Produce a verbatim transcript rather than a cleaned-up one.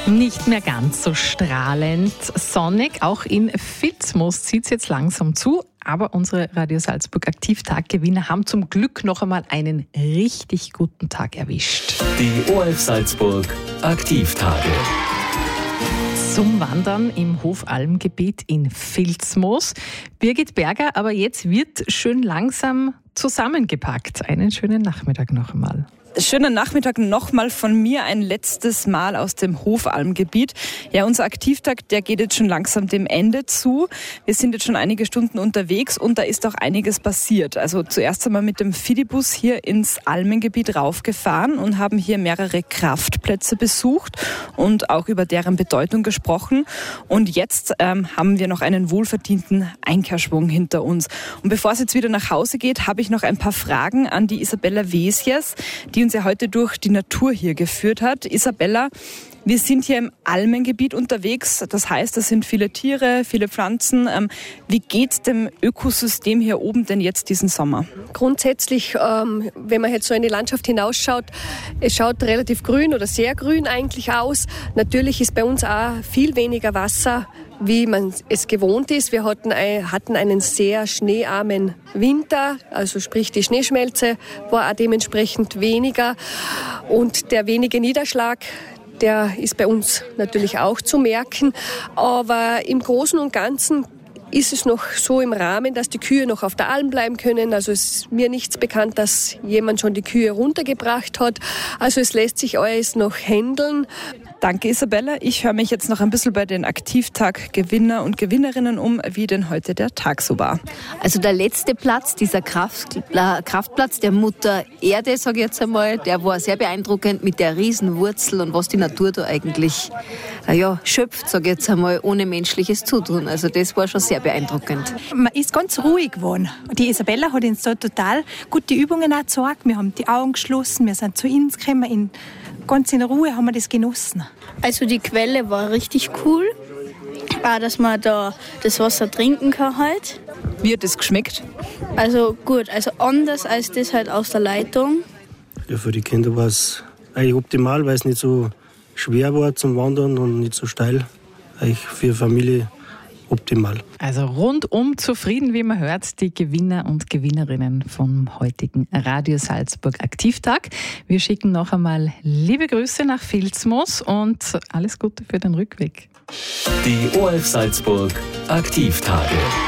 Nicht mehr ganz so strahlend sonnig. Auch in Vilsmos zieht es jetzt langsam zu. Aber unsere Radio Salzburg Aktivtag-Gewinner haben zum Glück noch einmal einen richtig guten Tag erwischt. Die O R F Salzburg Aktivtage. Zum Wandern im Hofalmgebiet in Vilsmos. Birgit Berger, aber jetzt wird schön langsam zusammengepackt. Einen schönen Nachmittag noch einmal. Schönen Nachmittag nochmal von mir, ein letztes Mal aus dem Hofalmgebiet. Ja, unser Aktivtag, der geht jetzt schon langsam dem Ende zu. Wir sind jetzt schon einige Stunden unterwegs und da ist auch einiges passiert. Also zuerst einmal mit dem Fidibus hier ins Almengebiet raufgefahren und haben hier mehrere Kraftplätze besucht und auch über deren Bedeutung gesprochen. Und jetzt ähm, haben wir noch einen wohlverdienten Einkehrschwung hinter uns. Und bevor es jetzt wieder nach Hause geht, habe ich noch ein paar Fragen an die Isabella Wesjes, die uns ja heute durch die Natur hier geführt hat. Isabella, wir sind hier im Almengebiet unterwegs. Das heißt, es sind viele Tiere, viele Pflanzen. Ähm, wie geht's dem Ökosystem hier oben denn jetzt diesen Sommer? Grundsätzlich, ähm, wenn man jetzt so in die Landschaft hinausschaut, es schaut relativ grün oder sehr grün eigentlich aus. Natürlich ist bei uns auch viel weniger Wasser, wie man es gewohnt ist. Wir hatten, ein, hatten einen sehr schneearmen Winter, also sprich die Schneeschmelze war auch dementsprechend weniger. Und der wenige Niederschlag, der ist bei uns natürlich auch zu merken. Aber im Großen und Ganzen ist es noch so im Rahmen, dass die Kühe noch auf der Alm bleiben können. Also es ist mir nichts bekannt, dass jemand schon die Kühe runtergebracht hat. Also es lässt sich alles noch handeln. Danke, Isabella. Ich höre mich jetzt noch ein bisschen bei den Aktivtag-Gewinner und Gewinnerinnen um, wie denn heute der Tag so war. Also der letzte Platz, dieser Kraft, äh, Kraftplatz der Mutter Erde, sage ich jetzt einmal, der war sehr beeindruckend mit der Riesenwurzel und was die Natur da eigentlich äh, ja, schöpft, sage ich jetzt einmal, ohne menschliches Zutun. Also das war schon sehr beeindruckend. Man ist ganz ruhig geworden. Die Isabella hat uns da total gute Übungen auch gezeigt. Wir haben die Augen geschlossen, wir sind zu uns gekommen, in, ganz in Ruhe haben wir das genossen. Also die Quelle war richtig cool, auch dass man da das Wasser trinken kann halt. Wie hat das geschmeckt? Also gut, also anders als das halt aus der Leitung. Ja, für die Kinder war es eigentlich optimal, weil es nicht so schwer war zum Wandern und nicht so steil. Eigentlich für die Familie optimal. Also rundum zufrieden, wie man hört, die Gewinner und Gewinnerinnen vom heutigen Radio Salzburg Aktivtag. Wir schicken noch einmal liebe Grüße nach Vilsmos und alles Gute für den Rückweg. Die O R F Salzburg Aktivtage.